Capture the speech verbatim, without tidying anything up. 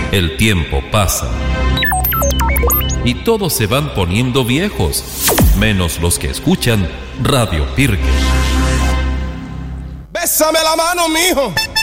El tiempo pasa y todos se van poniendo viejos, menos los que escuchan Radio Pirque. Bésame la mano, mijo.